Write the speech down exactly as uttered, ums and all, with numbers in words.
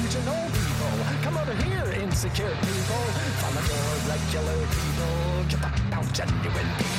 delusional people. Come over here, insecure people. Follow your regular people. Get the out genuine people.